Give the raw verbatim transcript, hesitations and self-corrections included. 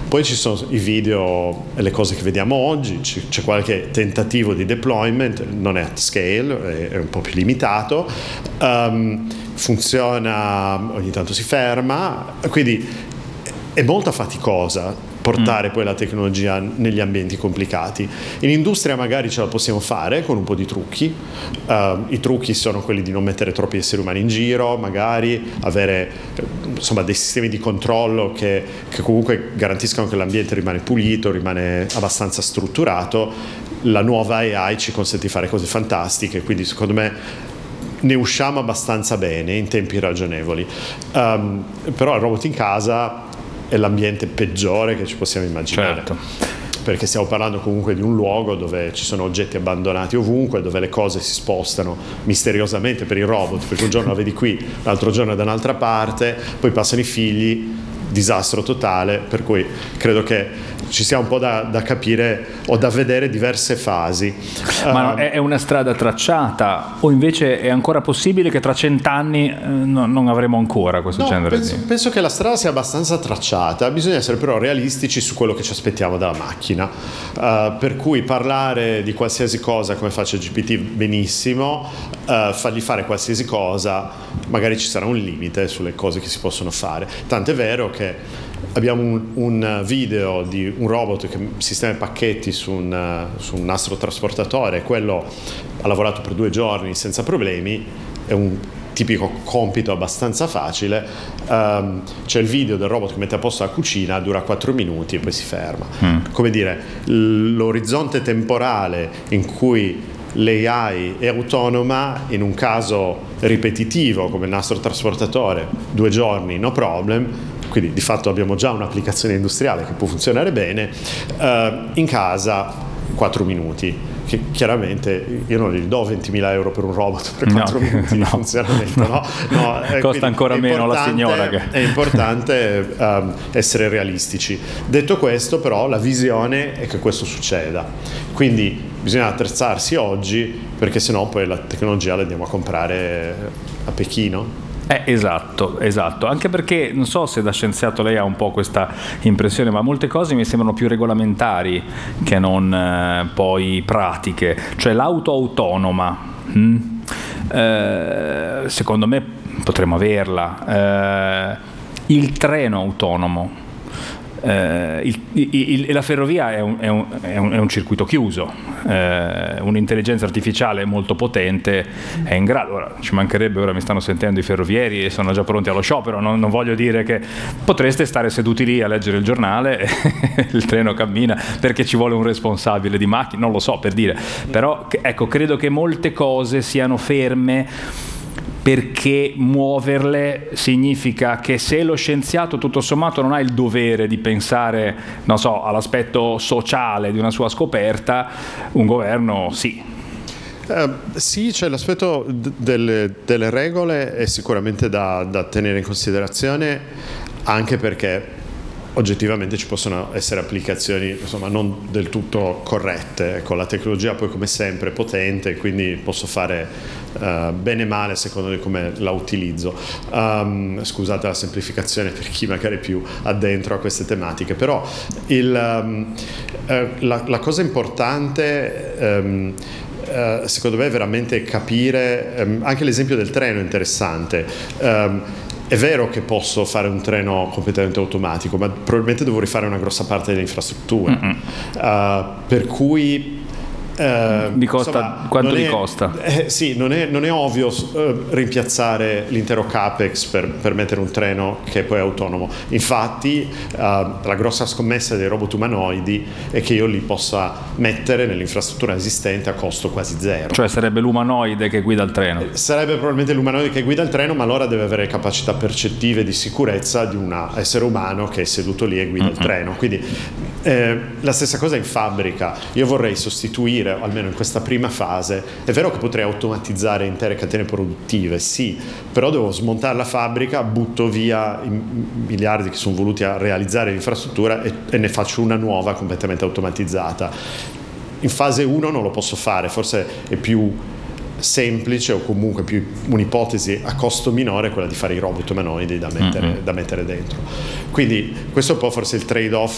Poi ci sono i video e le cose che vediamo oggi, c'è qualche tentativo di deployment, non è at scale, è un po' più limitato, um, funziona, ogni tanto si ferma, quindi è molto faticosa portare mm. poi la tecnologia negli ambienti complicati. In industria magari ce la possiamo fare con un po' di trucchi. Uh, i trucchi sono quelli di non mettere troppi esseri umani in giro, magari avere insomma dei sistemi di controllo che, che comunque garantiscano che l'ambiente rimane pulito, rimane abbastanza strutturato. La nuova A I ci consente di fare cose fantastiche, quindi secondo me ne usciamo abbastanza bene in tempi ragionevoli. Um, però il robot in casa è l'ambiente peggiore che ci possiamo immaginare. Certo. Perché stiamo parlando comunque di un luogo dove ci sono oggetti abbandonati ovunque, dove le cose si spostano misteriosamente per il robot, perché un giorno la vedi qui, l'altro giorno da un'altra parte, poi passano i figli, disastro totale, per cui credo che ci sia un po' da, da capire o da vedere diverse fasi. Ma uh, è una strada tracciata o invece è ancora possibile che tra cent'anni eh, no, non avremo ancora questo no, genere penso, di... penso che la strada sia abbastanza tracciata, bisogna essere però realistici su quello che ci aspettiamo dalla macchina, uh, per cui parlare di qualsiasi cosa come fa ChatGPT benissimo, uh, fargli fare qualsiasi cosa, magari ci sarà un limite sulle cose che si possono fare, tant'è vero che abbiamo un, un video di un robot che sistema i pacchetti su un, su un nastro trasportatore, quello ha lavorato per due giorni senza problemi, è un tipico compito abbastanza facile. Um, c'è il video del robot che mette a posto la cucina, dura quattro minuti e poi si ferma. Mm. Come dire, l'orizzonte temporale in cui l'A I è autonoma in un caso ripetitivo come il nastro trasportatore, due giorni no problem, quindi di fatto abbiamo già un'applicazione industriale che può funzionare bene, uh, in casa quattro minuti, che chiaramente io non gli do ventimila euro per un robot per quattro no, minuti no. di funzionamento, no? No, costa ancora meno la signora che... è importante um, essere realistici. Detto questo, però, la visione è che questo succeda, quindi bisogna attrezzarsi oggi, perché sennò poi la tecnologia la andiamo a comprare a Pechino. Eh, esatto, esatto, anche perché non so se da scienziato lei ha un po' questa impressione, ma molte cose mi sembrano più regolamentari che non eh, poi pratiche, cioè l'auto autonoma, hm? eh, secondo me potremmo averla, eh, il treno autonomo. Uh, il, il, il, la ferrovia è un, è un, è un, è un circuito chiuso, uh, un'intelligenza artificiale molto potente è in grado, ora ci mancherebbe, ora mi stanno sentendo i ferrovieri e sono già pronti allo sciopero, non, non voglio dire che potreste stare seduti lì a leggere il giornale e il treno cammina perché ci vuole un responsabile di macchina, non lo so, per dire, però ecco, credo che molte cose siano ferme perché muoverle significa che se lo scienziato tutto sommato non ha il dovere di pensare, non so, all'aspetto sociale di una sua scoperta, un governo sì. Uh, sì, c'è l'aspetto d- delle, delle regole è sicuramente da, da tenere in considerazione, anche perché oggettivamente ci possono essere applicazioni insomma non del tutto corrette. Ecco, la tecnologia poi come sempre è potente, quindi posso fare uh, bene e male secondo di come la utilizzo. Um, scusate la semplificazione per chi magari è più addentro a queste tematiche, però il, um, uh, la, la cosa importante um, uh, secondo me è veramente capire, um, anche l'esempio del treno è interessante. Um, È vero che posso fare un treno completamente automatico, ma probabilmente devo rifare una grossa parte delle infrastrutture. Uh, per cui Uh, mi costa, insomma, quanto gli costa? Eh, sì, non è, non è ovvio uh, rimpiazzare l'intero capex per, per mettere un treno che poi è autonomo. Infatti uh, la grossa scommessa dei robot umanoidi è che io li possa mettere nell'infrastruttura esistente a costo quasi zero. Cioè sarebbe l'umanoide che guida il treno? Eh, sarebbe probabilmente l'umanoide che guida il treno, ma allora deve avere capacità percettive di sicurezza di un essere umano che è seduto lì e guida mm-hmm. il treno. Quindi eh, la stessa cosa in fabbrica. Io vorrei sostituire, almeno in questa prima fase, è vero che potrei automatizzare intere catene produttive, sì, però devo smontare la fabbrica, butto via i miliardi che sono voluti a realizzare l'infrastruttura e, e ne faccio una nuova completamente automatizzata. In fase uno non lo posso fare, forse è più semplice o comunque più un'ipotesi a costo minore quella di fare i robot umanoidi da mettere, mm-hmm. da mettere dentro. Quindi questo è un po' forse il trade-off